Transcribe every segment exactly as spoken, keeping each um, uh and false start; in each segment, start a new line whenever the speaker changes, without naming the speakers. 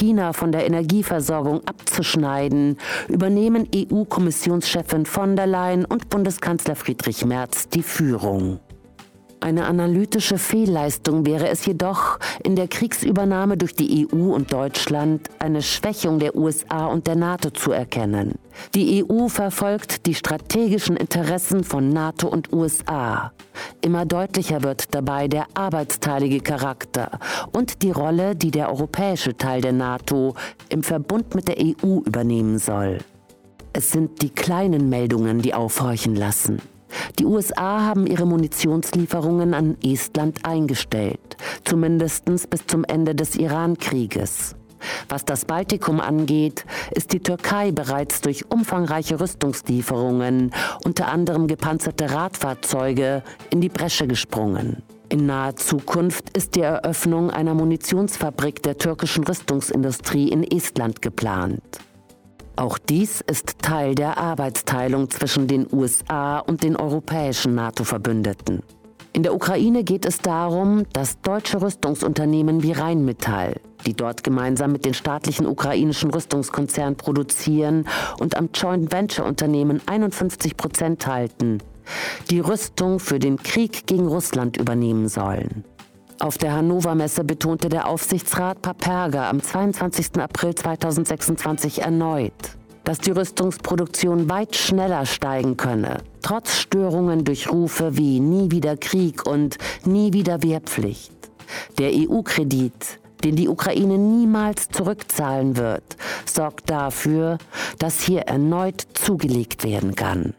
China von der Energieversorgung abzuschneiden, übernehmen E U-Kommissionschefin von der Leyen und Bundeskanzler Friedrich Merz die Führung. Eine analytische Fehlleistung wäre es jedoch, in der Kriegsübernahme durch die E U und Deutschland eine Schwächung der U S A und der NATO zu erkennen. Die E U verfolgt die strategischen Interessen von NATO und U S A. Immer deutlicher wird dabei der arbeitsteilige Charakter und die Rolle, die der europäische Teil der NATO im Verbund mit der E U übernehmen soll. Es sind die kleinen Meldungen, die aufhorchen lassen. Die U S A haben ihre Munitionslieferungen an Estland eingestellt, zumindest bis zum Ende des Iran-Krieges. Was das Baltikum angeht, ist die Türkei bereits durch umfangreiche Rüstungslieferungen, unter anderem gepanzerte Radfahrzeuge, in die Bresche gesprungen. In naher Zukunft ist die Eröffnung einer Munitionsfabrik der türkischen Rüstungsindustrie in Estland geplant. Auch dies ist Teil der Arbeitsteilung zwischen den U S A und den europäischen NATO-Verbündeten. In der Ukraine geht es darum, dass deutsche Rüstungsunternehmen wie Rheinmetall, die dort gemeinsam mit den staatlichen ukrainischen Rüstungskonzernen produzieren und am Joint Venture-Unternehmen einundfünfzig Prozent halten, die Rüstung für den Krieg gegen Russland übernehmen sollen. Auf der Hannover Messe betonte der Aufsichtsrat Paperga am zweiundzwanzigsten April zweitausendsechsundzwanzig erneut, dass die Rüstungsproduktion weit schneller steigen könne, trotz Störungen durch Rufe wie „Nie wieder Krieg“ und „Nie wieder Wehrpflicht“. Der E U-Kredit, den die Ukraine niemals zurückzahlen wird, sorgt dafür, dass hier erneut zugelegt werden kann.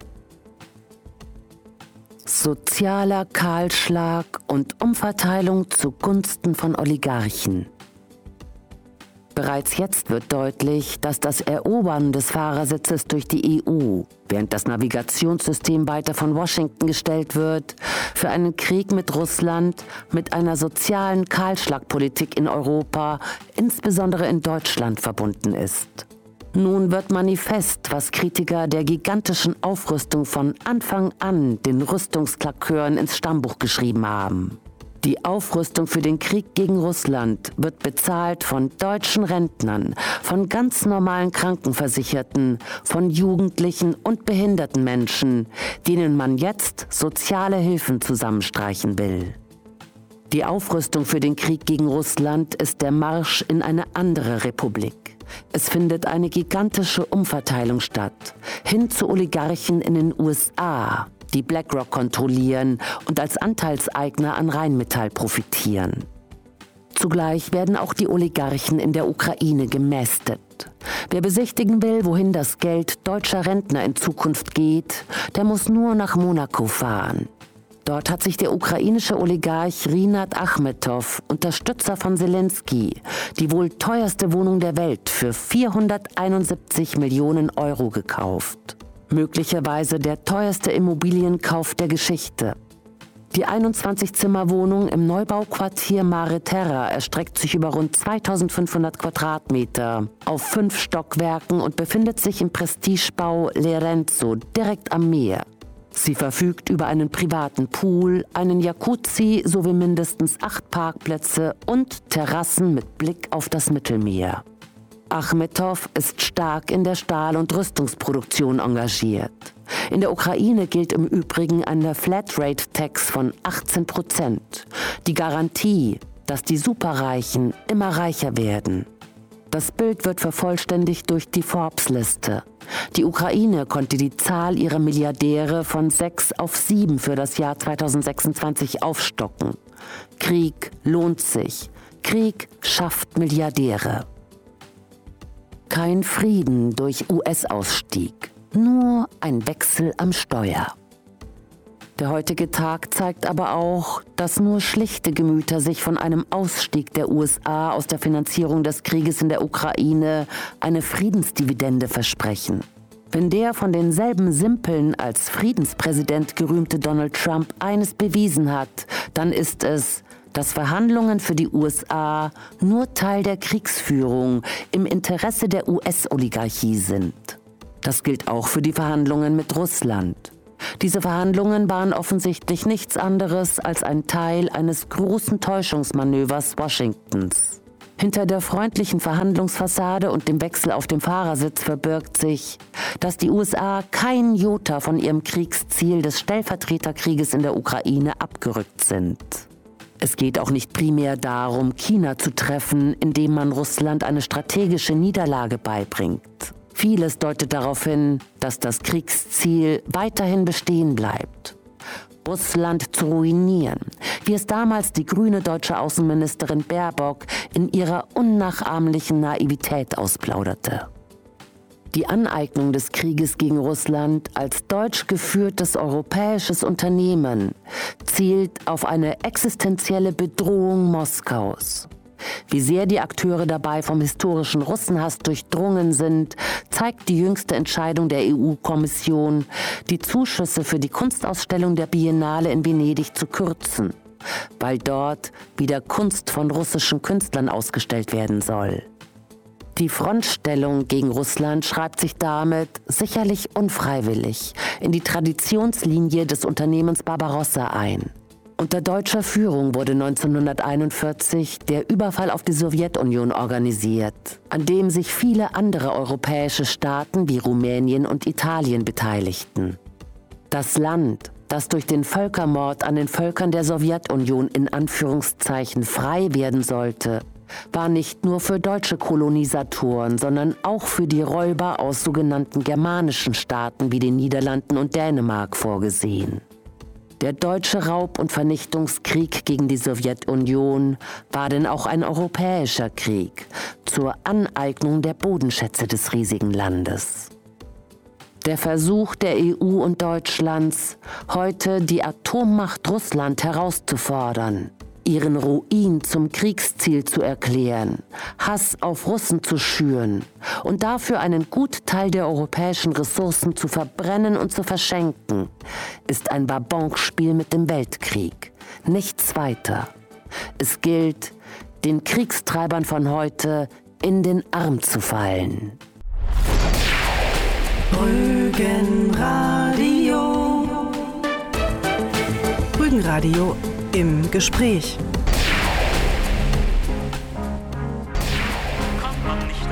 Sozialer Kahlschlag und Umverteilung zugunsten von Oligarchen. Bereits jetzt wird deutlich, dass das Erobern des Fahrersitzes durch die E U, während das Navigationssystem weiter von Washington gestellt wird, für einen Krieg mit Russland, mit einer sozialen Kahlschlagpolitik in Europa, insbesondere in Deutschland, verbunden ist. Nun wird manifest, was Kritiker der gigantischen Aufrüstung von Anfang an den Rüstungsklakören ins Stammbuch geschrieben haben. Die Aufrüstung für den Krieg gegen Russland wird bezahlt von deutschen Rentnern, von ganz normalen Krankenversicherten, von Jugendlichen und behinderten Menschen, denen man jetzt soziale Hilfen zusammenstreichen will. Die Aufrüstung für den Krieg gegen Russland ist der Marsch in eine andere Republik. Es findet eine gigantische Umverteilung statt, hin zu Oligarchen in den U S A, die BlackRock kontrollieren und als Anteilseigner an Rheinmetall profitieren. Zugleich werden auch die Oligarchen in der Ukraine gemästet. Wer besichtigen will, wohin das Geld deutscher Rentner in Zukunft geht, der muss nur nach Monaco fahren. Dort hat sich der ukrainische Oligarch Rinat Achmetow, Unterstützer von Selensky, die wohl teuerste Wohnung der Welt für vierhunderteinundsiebzig Millionen Euro gekauft. Möglicherweise der teuerste Immobilienkauf der Geschichte. Die einundzwanzig-Zimmer-Wohnung im Neubauquartier Mare Terra erstreckt sich über rund zweitausendfünfhundert Quadratmeter auf fünf Stockwerken und befindet sich im Prestigebau Lerenzo direkt am Meer. Sie verfügt über einen privaten Pool, einen Jacuzzi sowie mindestens acht Parkplätze und Terrassen mit Blick auf das Mittelmeer. Achmetow ist stark in der Stahl- und Rüstungsproduktion engagiert. In der Ukraine gilt im Übrigen eine Flatrate-Tax von achtzehn Prozent. Die Garantie, dass die Superreichen immer reicher werden. Das Bild wird vervollständigt durch die Forbes-Liste. Die Ukraine konnte die Zahl ihrer Milliardäre von sechs auf sieben für das Jahr zweitausendsechsundzwanzig aufstocken. Krieg lohnt sich. Krieg schafft Milliardäre. Kein Frieden durch U S-Ausstieg, nur ein Wechsel am Steuer. Der heutige Tag zeigt aber auch, dass nur schlichte Gemüter sich von einem Ausstieg der U S A aus der Finanzierung des Krieges in der Ukraine eine Friedensdividende versprechen. Wenn der von denselben Simpeln als Friedenspräsident gerühmte Donald Trump eines bewiesen hat, dann ist es, dass Verhandlungen für die U S A nur Teil der Kriegsführung im Interesse der U S-Oligarchie sind. Das gilt auch für die Verhandlungen mit Russland. Diese Verhandlungen waren offensichtlich nichts anderes als ein Teil eines großen Täuschungsmanövers Washingtons. Hinter der freundlichen Verhandlungsfassade und dem Wechsel auf dem Fahrersitz verbirgt sich, dass die U S A kein Jota von ihrem Kriegsziel des Stellvertreterkrieges in der Ukraine abgerückt sind. Es geht auch nicht primär darum, China zu treffen, indem man Russland eine strategische Niederlage beibringt. Vieles deutet darauf hin, dass das Kriegsziel weiterhin bestehen bleibt. Russland zu ruinieren, wie es damals die grüne deutsche Außenministerin Baerbock in ihrer unnachahmlichen Naivität ausplauderte. Die Aneignung des Krieges gegen Russland als deutsch geführtes europäisches Unternehmen zielt auf eine existenzielle Bedrohung Moskaus. Wie sehr die Akteure dabei vom historischen Russenhass durchdrungen sind, zeigt die jüngste Entscheidung der E U-Kommission, die Zuschüsse für die Kunstausstellung der Biennale in Venedig zu kürzen, weil dort wieder Kunst von russischen Künstlern ausgestellt werden soll. Die Frontstellung gegen Russland schreibt sich damit, sicherlich unfreiwillig, in die Traditionslinie des Unternehmens Barbarossa ein. Unter deutscher Führung wurde neunzehnhunderteinundvierzig der Überfall auf die Sowjetunion organisiert, an dem sich viele andere europäische Staaten wie Rumänien und Italien beteiligten. Das Land, das durch den Völkermord an den Völkern der Sowjetunion in Anführungszeichen frei werden sollte, war nicht nur für deutsche Kolonisatoren, sondern auch für die Räuber aus sogenannten germanischen Staaten wie den Niederlanden und Dänemark vorgesehen. Der deutsche Raub- und Vernichtungskrieg gegen die Sowjetunion war denn auch ein europäischer Krieg zur Aneignung der Bodenschätze des riesigen Landes. Der Versuch der E U und Deutschlands, heute die Atommacht Russland herauszufordern, ihren Ruin zum Kriegsziel zu erklären, Hass auf Russen zu schüren und dafür einen Gutteil der europäischen Ressourcen zu verbrennen und zu verschenken, ist ein Babonspiel mit dem Weltkrieg. Nichts weiter. Es gilt, den Kriegstreibern von heute in den Arm zu fallen.
Rügenradio. Rügenradio im Gespräch.